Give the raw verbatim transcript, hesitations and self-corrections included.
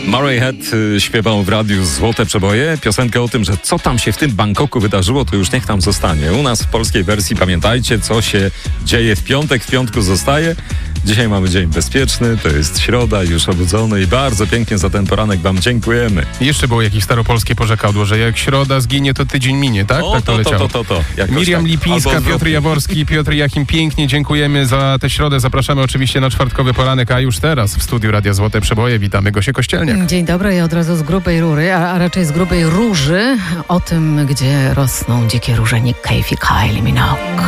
Murray Head śpiewał w radiu Złote Przeboje. Piosenkę o tym, że co tam się w tym Bangkoku wydarzyło, to już niech tam zostanie. U nas w polskiej wersji pamiętajcie, co się dzieje w piątek. W piątku zostaje. Dzisiaj mamy dzień bezpieczny, to jest środa, już obudzony i bardzo pięknie za ten poranek wam dziękujemy. Jeszcze było jakieś staropolskie porzekadło, że jak środa zginie, to tydzień minie, tak? O, tak to, to, leciało. to, to, to. Jakoś Miriam tak. Lipińska, Albo Piotr zwrotnie. Jaworski, Piotr Jachim, pięknie dziękujemy za tę środę. Zapraszamy oczywiście na czwartkowy poranek, a już teraz w studiu Radia Złote Przeboje witamy Gosię Kościelniak. Dzień dobry i od razu z grubej rury, a, a raczej z grubej róży o tym, gdzie rosną dzikie róże Nick Cave i Kylie Minogue.